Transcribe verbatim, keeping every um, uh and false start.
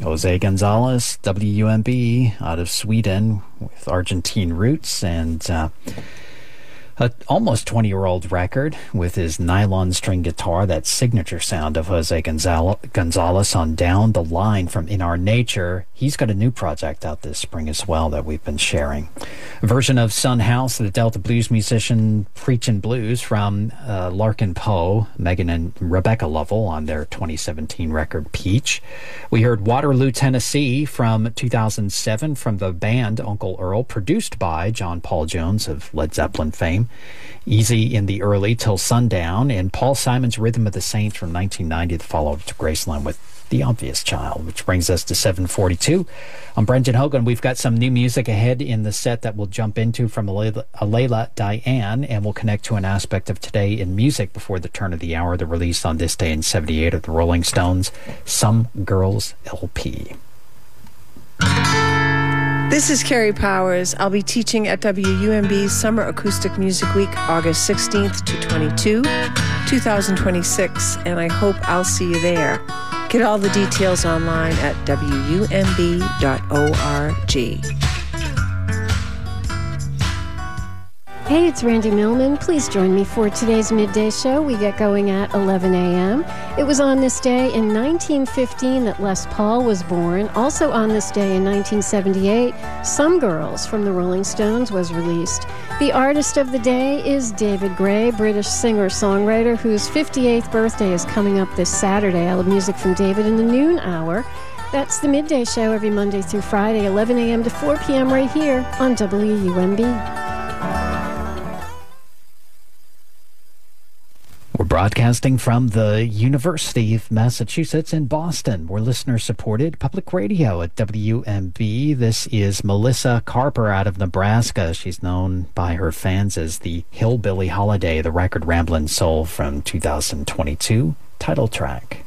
Jose Gonzalez, W U M B, out of Sweden with Argentine roots, and uh, an almost twenty-year-old record with his nylon string guitar, that signature sound of Jose Gonzalez on Down the Line from In Our Nature. He's got a new project out this spring as well that we've been sharing. A version of Son House, the Delta blues musician Preachin' Blues from uh, Larkin Poe, Megan and Rebecca Lovell on their twenty seventeen record Peach. We heard Waterloo, Tennessee from two thousand seven from the band Uncle Earl, produced by John Paul Jones of Led Zeppelin fame. Easy in the Early Till Sundown, and Paul Simon's Rhythm of the Saints from nineteen ninety, the follow-up to Graceland with The Obvious Child, which brings us to seven forty-two. I'm Brendan Hogan. We've got some new music ahead in the set that we'll jump into from Alayla, Alayla Diane, and we'll connect to an aspect of today in music before the turn of the hour, the release on this day in seventy-eight of the Rolling Stones, Some Girls L P. This is Carrie Powers. I'll be teaching at W U M B's Summer Acoustic Music Week, August sixteenth to twenty-second, twenty twenty-six, and I hope I'll see you there. Get all the details online at W U M B dot org. Hey, it's Randy Millman. Please join me for today's midday show. We get going at eleven a.m. It was on this day in nineteen fifteen that Les Paul was born. Also on this day in nineteen seventy-eight, Some Girls from the Rolling Stones was released. The artist of the day is David Gray, British singer-songwriter whose fifty-eighth birthday is coming up this Saturday. I'll have music from David in the noon hour. That's the midday show every Monday through Friday, eleven a.m. to four p.m. right here on W U M B. We're broadcasting from the University of Massachusetts in Boston. We're listener-supported public radio at W U M B. This is Melissa Carper out of Nebraska. She's known by her fans as the Hillbilly Holiday, the record Ramblin' Soul from two thousand twenty-two title track.